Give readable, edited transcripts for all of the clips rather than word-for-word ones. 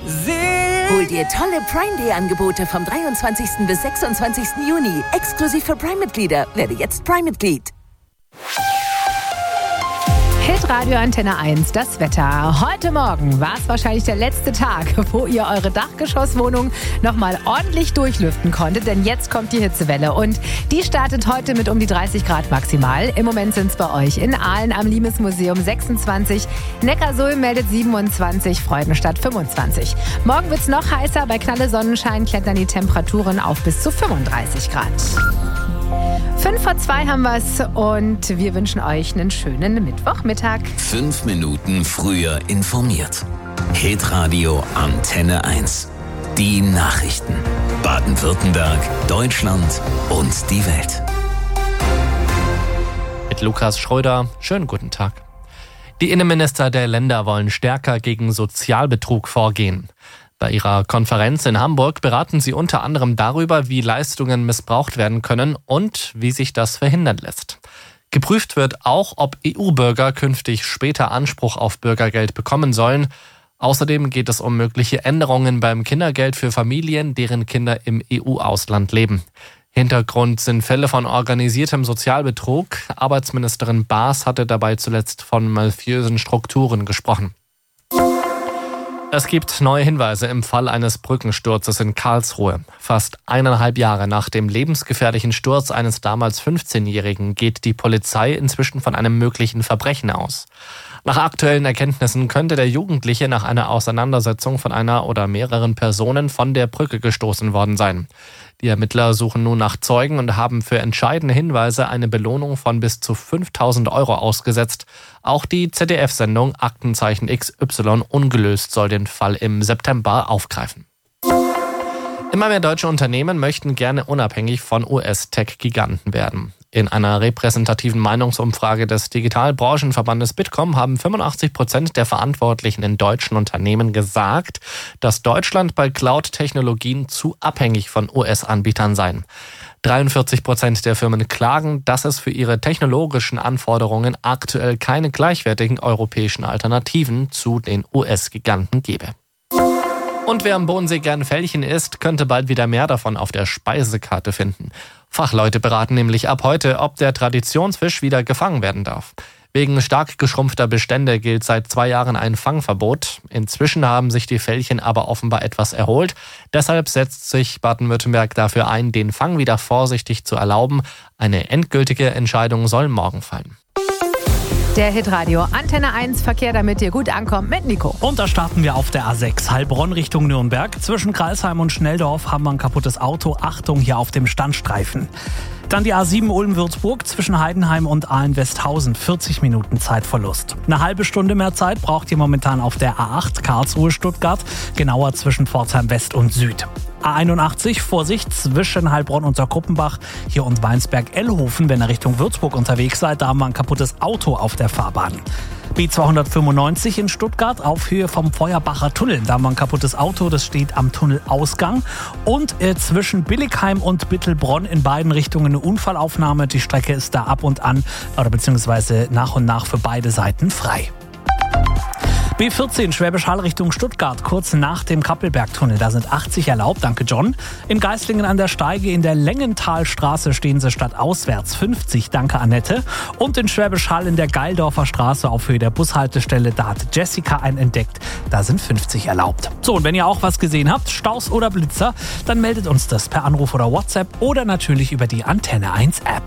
Hol dir tolle Prime Day Angebote vom 23. bis 26. Juni. Exklusiv für Prime-Mitglieder. Werde jetzt Prime-Mitglied. Hitradio Antenne 1, das Wetter. Heute Morgen war es wahrscheinlich der letzte Tag, wo ihr eure Dachgeschosswohnung nochmal ordentlich durchlüften konntet, denn jetzt kommt die Hitzewelle und die startet heute mit um die 30 Grad maximal. Im Moment sind es bei euch in Aalen am Limes-Museum 26, Neckarsulm meldet 27, Freudenstadt 25. Morgen wird es noch heißer, bei knalle Sonnenschein klettern die Temperaturen auf bis zu 35 Grad. 5:02 haben wir's und wir wünschen euch einen schönen Mittwochmittag. 5 Minuten früher informiert. Hitradio Antenne 1. Die Nachrichten. Baden-Württemberg, Deutschland und die Welt. Mit Lukas Schröder, schönen guten Tag. Die Innenminister der Länder wollen stärker gegen Sozialbetrug vorgehen. Bei ihrer Konferenz in Hamburg beraten sie unter anderem darüber, wie Leistungen missbraucht werden können und wie sich das verhindern lässt. Geprüft wird auch, ob EU-Bürger künftig später Anspruch auf Bürgergeld bekommen sollen. Außerdem geht es um mögliche Änderungen beim Kindergeld für Familien, deren Kinder im EU-Ausland leben. Hintergrund sind Fälle von organisiertem Sozialbetrug. Arbeitsministerin Baas hatte dabei zuletzt von mafiösen Strukturen gesprochen. Es gibt neue Hinweise im Fall eines Brückensturzes in Karlsruhe. Fast 1,5 Jahre nach dem lebensgefährlichen Sturz eines damals 15-Jährigen geht die Polizei inzwischen von einem möglichen Verbrechen aus. Nach aktuellen Erkenntnissen könnte der Jugendliche nach einer Auseinandersetzung von einer oder mehreren Personen von der Brücke gestoßen worden sein. Die Ermittler suchen nun nach Zeugen und haben für entscheidende Hinweise eine Belohnung von bis zu 5.000 € ausgesetzt. Auch die ZDF-Sendung Aktenzeichen XY ungelöst soll den Fall im September aufgreifen. Immer mehr deutsche Unternehmen möchten gerne unabhängig von US-Tech-Giganten werden. In einer repräsentativen Meinungsumfrage des Digitalbranchenverbandes Bitkom haben 85% der Verantwortlichen in deutschen Unternehmen gesagt, dass Deutschland bei Cloud-Technologien zu abhängig von US-Anbietern sei. 43% der Firmen klagen, dass es für ihre technologischen Anforderungen aktuell keine gleichwertigen europäischen Alternativen zu den US-Giganten gäbe. Und wer am Bodensee gern Felchen isst, könnte bald wieder mehr davon auf der Speisekarte finden. Fachleute beraten nämlich ab heute, ob der Traditionsfisch wieder gefangen werden darf. Wegen stark geschrumpfter Bestände gilt seit 2 Jahren ein Fangverbot. Inzwischen haben sich die Felchen aber offenbar etwas erholt. Deshalb setzt sich Baden-Württemberg dafür ein, den Fang wieder vorsichtig zu erlauben. Eine endgültige Entscheidung soll morgen fallen. Der Hitradio Antenne 1 Verkehr, damit ihr gut ankommt mit Nico. Und da starten wir auf der A6 Heilbronn Richtung Nürnberg. Zwischen Kreilsheim und Schnelldorf haben wir ein kaputtes Auto. Achtung, hier auf dem Standstreifen. Dann die A7 Ulm-Würzburg zwischen Heidenheim und Aalen-Westhausen. 40 Minuten Zeitverlust. Eine halbe Stunde mehr Zeit braucht ihr momentan auf der A8 Karlsruhe-Stuttgart. Genauer zwischen Pforzheim West und Süd. A81, Vorsicht, zwischen Heilbronn und Saarkruppenbach, hier und Weinsberg-Ellhofen, wenn ihr Richtung Würzburg unterwegs seid, da haben wir ein kaputtes Auto auf der Fahrbahn. B295 in Stuttgart auf Höhe vom Feuerbacher Tunnel. Da haben wir ein kaputtes Auto, das steht am Tunnelausgang. Und zwischen Billigheim und Bittelbronn in beiden Richtungen eine Unfallaufnahme. Die Strecke ist da ab und an oder beziehungsweise nach und nach für beide Seiten frei. B14 Schwäbisch Hall Richtung Stuttgart, kurz nach dem Kappelbergtunnel. Da sind 80 erlaubt, danke John. In Geislingen an der Steige in der Längentalstraße stehen sie stadtauswärts 50, danke Annette. Und in Schwäbisch Hall in der Geildorfer Straße auf Höhe der Bushaltestelle, da hat Jessica einen entdeckt. Da sind 50 erlaubt. So, und wenn ihr auch was gesehen habt, Staus oder Blitzer, dann meldet uns das per Anruf oder WhatsApp oder natürlich über die Antenne 1 App.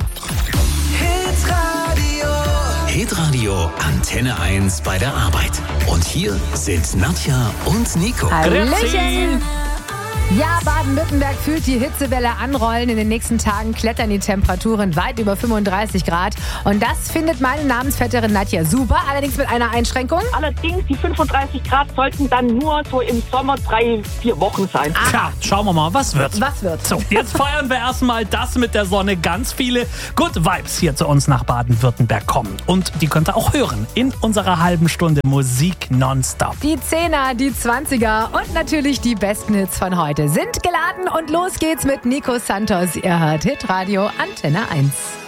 Hitradio Antenne 1 bei der Arbeit. Und hier sind Nadja und Nico. Hallöchen! Ja, Baden-Württemberg fühlt die Hitzewelle anrollen. In den nächsten Tagen klettern die Temperaturen weit über 35 Grad. Und das findet meine Namensvetterin Nadja super, allerdings mit einer Einschränkung. Allerdings, die 35 Grad sollten dann nur so im Sommer 3-4 Wochen sein. Tja, schauen wir mal, was wird. Was wird? So, jetzt feiern wir erstmal das mit der Sonne. Ganz viele Good Vibes hier zu uns nach Baden-Württemberg kommen. Und die könnt ihr auch hören in unserer halben Stunde Musik nonstop. Die 10er, die 20er und natürlich die besten Hits von heute sind geladen und los geht's mit Nico Santos. Ihr hört Hitradio Antenne 1.